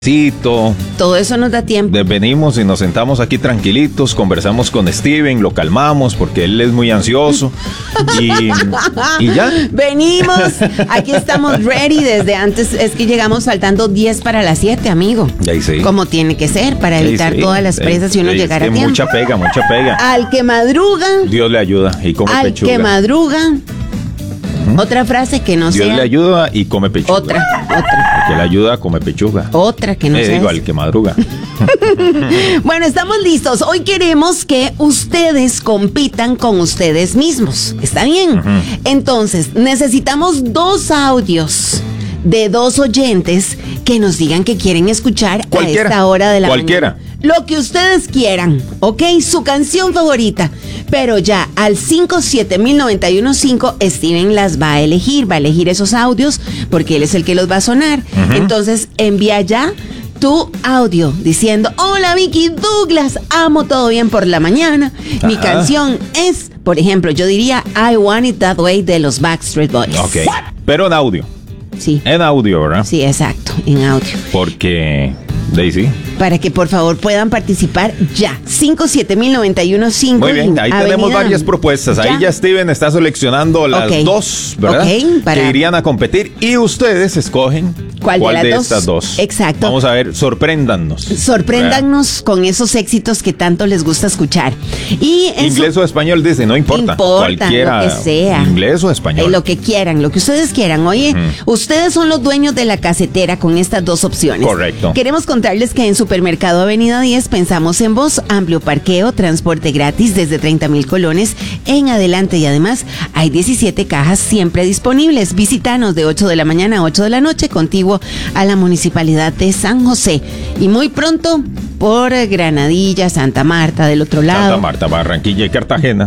Todo eso nos da tiempo. Venimos y nos sentamos aquí tranquilitos, conversamos con Steven, lo calmamos porque él es muy ansioso y ya. Venimos, aquí estamos ready desde antes, es que llegamos faltando 10 para las 7, amigo. Sí. Como tiene que ser, para evitar todas las presas y uno llegar a tiempo. Mucha pega. Al que madruga, Dios le ayuda y come pechuga. Al que madruga. Otra frase que no sea. Dios le ayuda y come pechuga. Otra. Al que le ayuda, come pechuga. Otra que no sea. Digo, al que madruga. Bueno, estamos listos. Hoy queremos que ustedes compitan con ustedes mismos. ¿Está bien? Entonces, necesitamos 2 audios de 2 oyentes que nos digan que quieren escuchar a esta hora de la mañana. Lo que ustedes quieran, ¿ok? Su canción favorita. Pero ya al 5709115 Steven las va a elegir esos audios porque él es el que los va a sonar. Entonces envía ya tu audio diciendo: hola Vicky Douglas, amo todo bien por la mañana. Mi canción es, por ejemplo, yo diría I Want It That Way de los Backstreet Boys. Ok, pero en audio. Sí. En audio, ¿verdad? Sí, exacto, en audio. Porque... Daisy. Para que por favor puedan participar ya. 5709115. Muy bien, ahí tenemos varias propuestas. Ahí ya Steven está seleccionando las 2, ¿verdad? Que irían a competir y ustedes escogen cuál de estas 2. Exacto. Vamos a ver, sorpréndanos con esos éxitos que tanto les gusta escuchar. Y inglés o español, dice, no importa. Cualquiera, lo que sea. Inglés o español. Lo que quieran, lo que ustedes quieran. Oye, ustedes son los dueños de la casetera con estas 2 opciones. Correcto. Queremos contarles que en Supermercado Avenida 10 pensamos en vos, amplio parqueo, transporte gratis desde 30,000 colones en adelante y además hay 17 cajas siempre disponibles. Visítanos de 8 de la mañana a 8 de la noche, contiguo a la Municipalidad de San José. Y muy pronto por Granadilla, Santa Marta, del otro lado. Santa Marta, Barranquilla y Cartagena.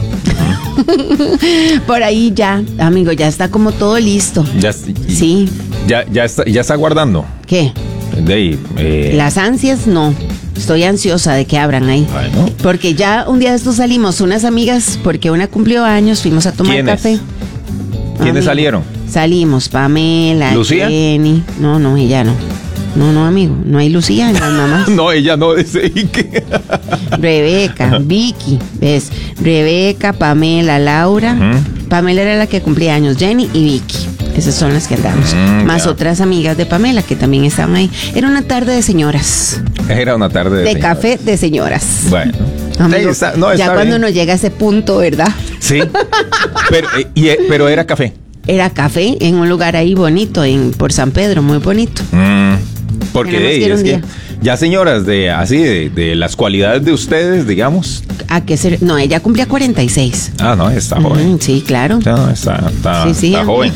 Por ahí ya, amigo, ya está como todo listo. Sí. Ya está guardando. ¿Qué? Las ansias, no. Estoy ansiosa de que abran ahí. Bueno. Porque ya un día de estos salimos unas amigas, porque una cumplió años, fuimos a tomar café. ¿Quiénes salieron? Salimos, Pamela, ¿Lucía? Jenny. No, ella no. No, amigo, no hay Lucía en las mamás. No, ella no, dice Ike. Rebeca, Vicky, ¿ves? Rebeca, Pamela, Laura. Pamela era la que cumplía años, Jenny y Vicky. Esas son las que andamos. Más otras amigas de Pamela que también estaban ahí. Era una tarde de señoras. Era una tarde de señoras. Café de señoras. Bueno. Amigo, está ya cuando bien. nos llega a ese punto, ¿verdad? Sí. Pero era café. Era café en un lugar ahí bonito, por San Pedro, muy bonito. Porque es que ya señoras de las cualidades de ustedes, digamos. No, ella cumplía 46. Ah, no, está joven. Sí, claro. No, está joven.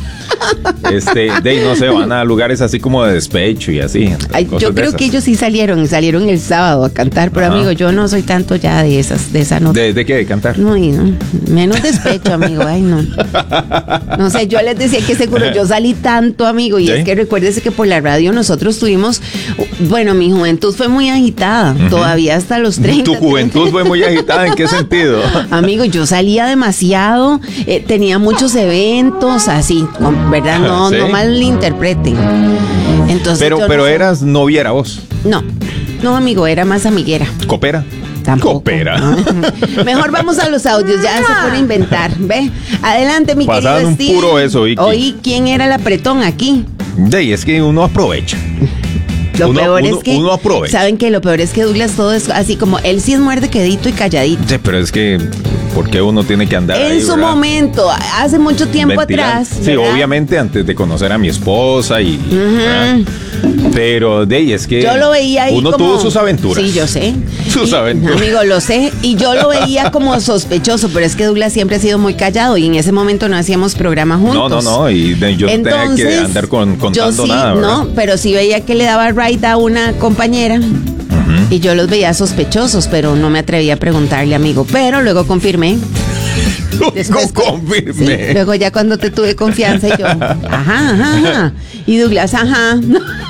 No sé, van a lugares así como de despecho y así. Yo creo que ellos sí salieron el sábado a cantar, pero amigo, yo no soy tanto ya de esa nota. ¿De qué? ¿De cantar? No, menos despecho, amigo, ay no. No sé, yo les decía que seguro yo salí tanto, amigo, y es que recuérdese que por la radio nosotros tuvimos, bueno, mi juventud fue muy agitada, todavía hasta los 30. ¿Tu juventud fue muy agitada? ¿En qué sentido? Amigo, yo salía demasiado, tenía muchos eventos, así, ¿verdad? No, no malinterpreten. Entonces, pero eras noviera vos. No, amigo, era más amiguera. ¿Copera? Tampoco. Copera. Mejor vamos a los audios, ya se pone a inventar. Ve, adelante, mi Pasaban querido Steve. puro eso, Vicky. Oí, ¿quién era el apretón aquí? Es que uno aprovecha. Lo peor es que uno aprovecha. Saben que lo peor es que Douglas todo es así como él sí es muerde quedito y calladito. Sí, pero es que ¿por qué uno tiene que andar ahí, en su verdad? Momento, hace mucho tiempo Ventilando. atrás. Sí, ¿verdad? obviamente antes de conocer a mi esposa y pero es que yo lo veía ahí uno tuvo sus aventuras. Sí, yo sé. Sus aventuras. Amigo, lo sé. Y yo lo veía como sospechoso, pero es que Douglas siempre ha sido muy callado y en ese momento no hacíamos programa juntos. No. Y yo no tenía que andar contando yo sí, nada, ¿verdad? No, pero sí veía que le daba ride a una compañera. Y yo los veía sospechosos, pero no me atrevía a preguntarle, amigo. Pero luego confirmé. Confirmé. Sí, luego ya cuando te tuve confianza y yo, ajá. Y Douglas, ajá.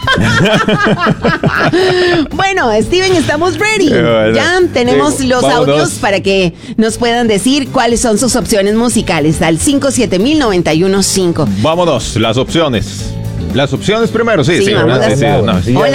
Bueno, Steven, estamos ready. Ya tenemos los audios para que nos puedan decir cuáles son sus opciones musicales al 5709115. Vámonos, las opciones. Las opciones primero, sí. Vamos sí. Hola.